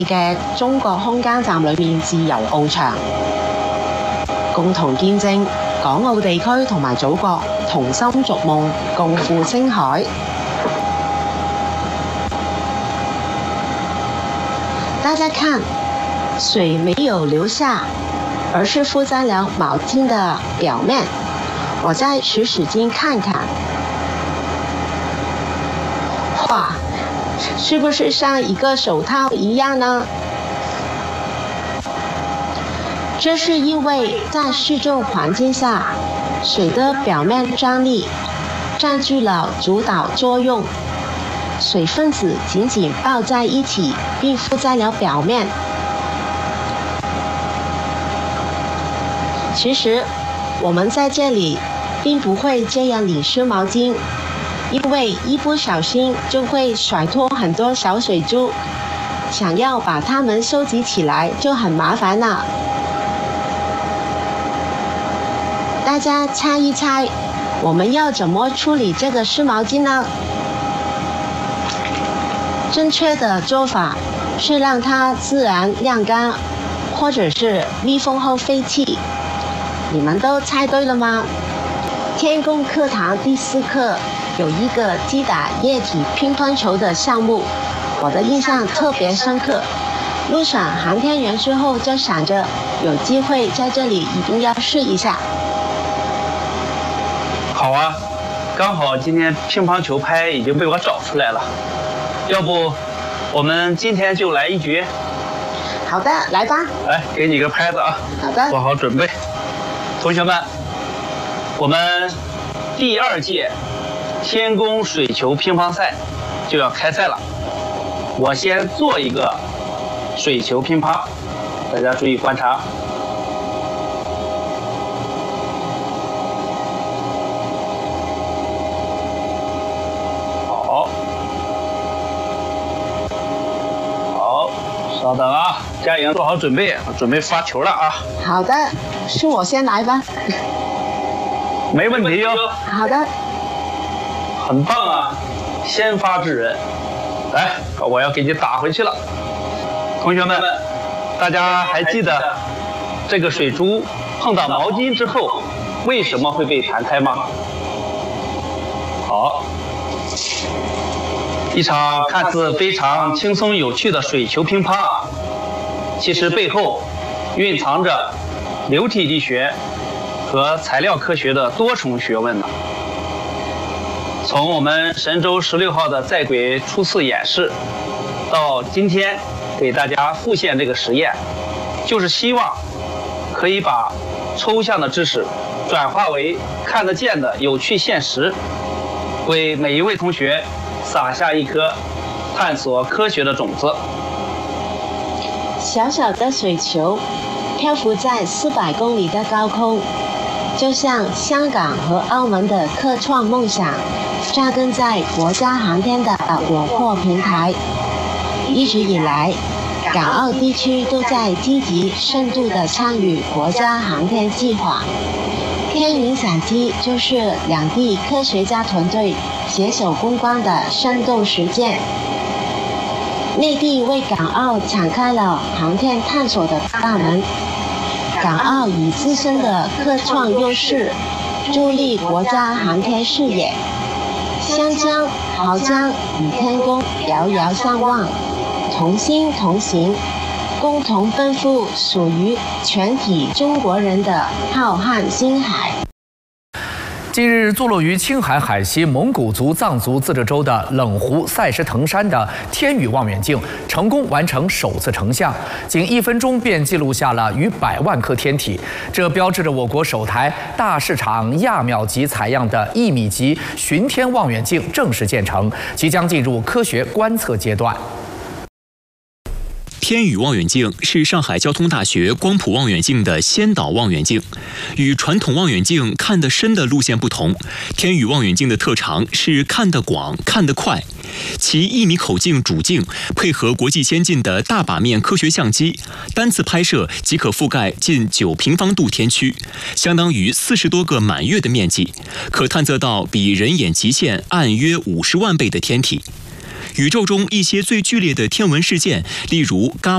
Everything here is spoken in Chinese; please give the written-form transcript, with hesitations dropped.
嘅中國空間站裏面自由翱翔，共同見證港澳地區同埋祖國同心逐夢，共赴星海。大家看，水沒有流下，而是附在了毛巾的表面。我再使勁看看，哇，是不是像一個手套一樣呢？這是因為在失重環境下，水的表面張力佔據了主導作用，水分子緊緊抱在一起，並附在了表面。其實我們在這裡並不會這樣淋濕毛巾，因為一不小心就會甩脫很多小水珠，想要把它們收集起來就很麻煩了。大家猜一猜，我們要怎麼處理這個濕毛巾呢？正確的做法是讓它自然晾乾，或者是密封後廢棄。你們都猜對了嗎？天宮課堂第4課有一個擊打液體乒乓球的項目，我的印象特別深刻。入選航天員之後就想着有機會在這裡一定要試一下。 好啊，剛好今天乒乓球拍已經被我找出來了，要不我們今天就來一局？ 好的，來吧。 來，給你個拍子啊。 好的。 做好準備。同學們，我們第2屆天宮水球乒乓賽就要開賽了。我先做一個水球乒乓，大家注意觀察。稍等啊，嘉颖做好準備，準備發球了啊！ 好的，是我先來吧。 沒問題喲。 好的。 很棒啊，先發制人。來，我要給你打回去了。同學們，大家還記得這個水珠碰到毛巾之後為什麼會被彈開嗎？好。一場看似非常輕鬆有趣的水球乒乓，其實背後蘊藏着流體力學和材料科學的多重學問呢。從我們神舟16號的在軌初次演示，到今天給大家復現這個實驗，就是希望可以把抽象的知識轉化為看得見的有趣現實，為每一位同學撒下一顆探索科學的種子。 小小的水球漂浮在400公里的高空，就像香港和澳門的科創夢想扎根在國家航天的廣闊平台。一直以來，港澳地區都在積極深度地參與國家航天計劃。天雲傘機就是兩地科學家團隊攜手攻關的生動實踐。內地為港澳敞開了航天探索的大門，港澳以自身的科創優勢助力國家航天事業，湘江、濠江與天宮遙遙相望，同心同行，共同奔赴屬於全體中國人的浩瀚星海。 近日，坐落于青海海西蒙古族藏族自治州的冷湖赛什腾山的天宇望远镜成功完成首次成像，仅1分钟便记录下了逾100万颗天体，这标志着我国首台大市场亚秒级采样的1米级巡天望远镜正式建成，即将进入科学观测阶段。 天宇望远镜是上海交通大学光谱望远镜的先导望远镜，与传统望远镜看得深的路线不同，天宇望远镜的特长是看得广、看得快。其1米口径主镜配合国际先进的大把面科学相机，单次拍摄即可覆盖近9平方度天区，相当于40多个满月的面积，可探测到比人眼极限暗约50万倍的天体。宇宙中一些最剧烈的天文事件，例如伽